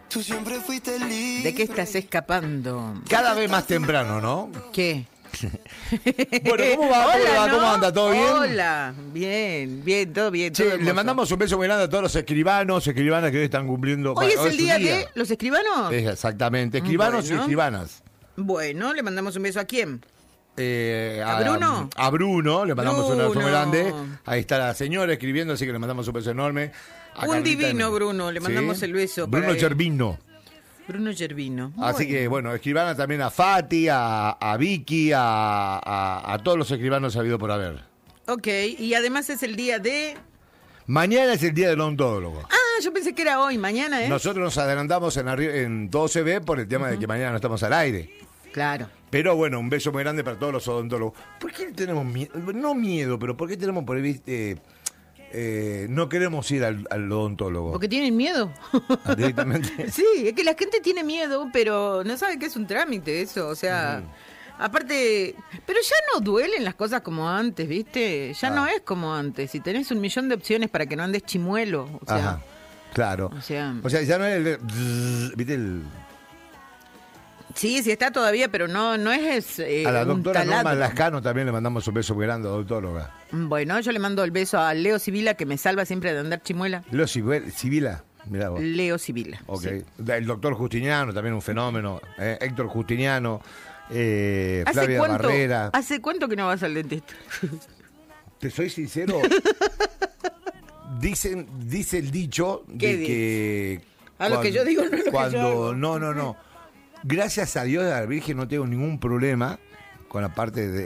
Tú siempre fuiste libre. ¿De qué estás escapando? Cada vez más temprano, ¿no? ¿Qué? Bueno, ¿cómo va? Hola, ¿Cómo anda? ¿Todo bien? Hola, bien, todo bien. Che, todo le hermoso. mandamos un beso muy grande a todos los escribanas que hoy están cumpliendo. Hoy es el su día de los escribanos. Exactamente, escribanos y Bueno. escribanas. Bueno, le mandamos un beso a quién. ¿A Bruno? A Bruno, le mandamos un abrazo muy Bruno. grande. Ahí está la señora escribiendo, así que le mandamos un beso enorme. A Un Carlita divino N. Bruno, le mandamos el beso Bruno para él. Gervino. Bruno Gervino. Así que, bueno, escribana también a Fati, a Vicky, a todos los escribanos habido por haber. Ok, y además es el día de... Mañana es el día del odontólogo. Ah, yo pensé que era hoy, mañana, ¿eh? Nosotros nos adelantamos en Todo se ve por el tema de que mañana no estamos al aire. Claro. Pero bueno, un beso muy grande para todos los odontólogos. ¿Por qué tenemos miedo? No miedo, pero ¿por qué tenemos por ahí, viste, no queremos ir al odontólogo? ¿Porque tienen miedo? Directamente. Sí, es que la gente tiene miedo, pero no sabe que es un trámite eso, o sea... Aparte, pero ya no duelen las cosas como antes, ¿viste? Ya no es como antes. Si tenés 1.000.000 de opciones para que no andes chimuelo, o sea... Ajá, claro. O sea, ya no es el... ¿Viste el...? sí, sí está todavía, pero no es A la un doctora Norma taladro. Lascano también le mandamos un beso muy grande, odontóloga. Bueno, yo le mando el beso a Leo Sibila, que me salva siempre de andar chimuela. Leo Sibila, mirá vos. Leo Sibila. Ok. sí. El doctor Justiniano, también un fenómeno. Héctor Justiniano, ¿Hace Flavia cuánto, Barrera. ¿Hace cuánto que no vas al dentista? Te soy sincero. Dice el dicho ¿Qué de que... Ah, lo que yo digo no es lo que yo hago. No. Gracias a Dios de la Virgen no tengo ningún problema con la parte